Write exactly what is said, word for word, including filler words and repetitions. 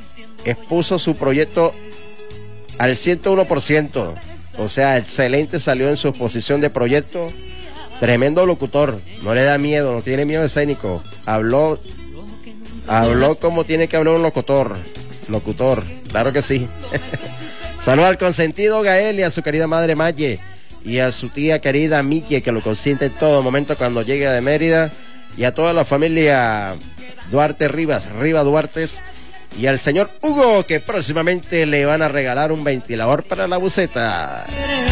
expuso su proyecto al ciento uno por ciento. O sea, excelente salió en su exposición de proyecto. Tremendo locutor, no le da miedo, no tiene miedo escénico. Habló, habló como tiene que hablar un locutor. Locutor, claro que sí. Saludos al consentido Gael y a su querida madre Maye y a su tía querida Miki, que lo consiente en todo momento cuando llegue de Mérida, y a toda la familia Duarte Rivas, Riva Duartes, y al señor Hugo, que próximamente le van a regalar un ventilador para la buceta.